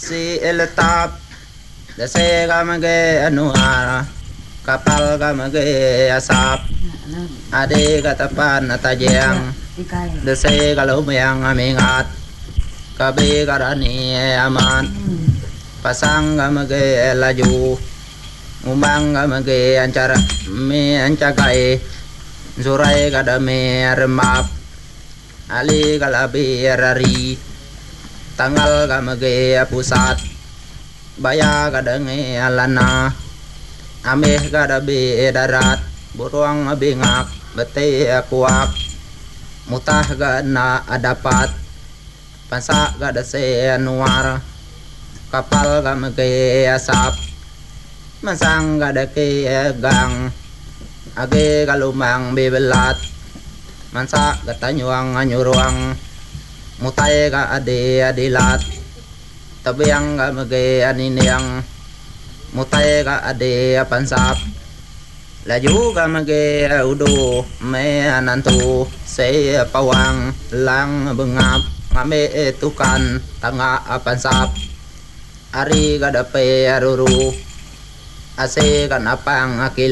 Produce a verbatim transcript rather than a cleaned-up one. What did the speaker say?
si eletap dase gamage anuara kapal gamage asap ade katapan atajang dase kalumyang amingat kabe karani aman pasang gamage laju umang gamage ancara me ancakai zurai kadame remap ali kalabi rari tanggal gamage pusat baya kadange alana ameh kadabe darat buruang bingak bete kuak mutah gana adapat pansa gadase nuar kapal gamage asap masang gadake gang age kalumang bebelat mansa gatanyuang anyuruang mutai ka ade adilat tabiyang ka mage aniniang mutai ka ade pansap laju ka mage udo me anantu se pawang lang bengap ngame tukan tanga pansap ari ka dape aruru ase kanapang akil